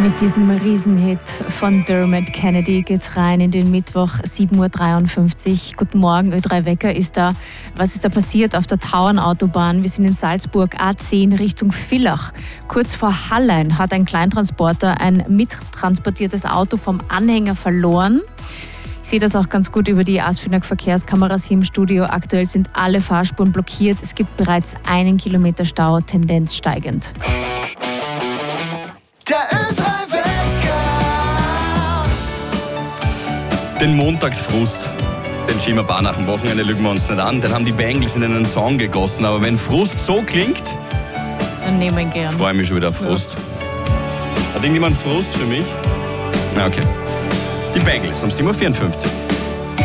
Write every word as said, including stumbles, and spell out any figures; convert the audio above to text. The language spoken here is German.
Mit diesem Riesenhit von Dermot Kennedy geht's rein in den Mittwoch, sieben Uhr dreiundfünfzig. Guten Morgen, Ö drei Wecker ist da. Was ist da passiert auf der Tauernautobahn? Wir sind in Salzburg, A zehn Richtung Villach. Kurz vor Hallein hat ein Kleintransporter ein mittransportiertes Auto vom Anhänger verloren. Ich sehe das auch ganz gut über die ASFINAG Verkehrskameras hier im Studio. Aktuell sind alle Fahrspuren blockiert. Es gibt bereits einen Kilometer Stau, Tendenz steigend. Der Ö drei Wecker. Den Montagsfrust, den schieben wir bar nach dem Wochenende, lügen wir uns nicht an. Den haben die Bengals in einen Song gegossen. Aber wenn Frust so klingt, dann nehmen wir ihn gern. Freue mich schon wieder auf Frust. Ja. Hat irgendjemand Frust für mich? Na okay. Die Bengals um sieben Uhr vierundfünfzig.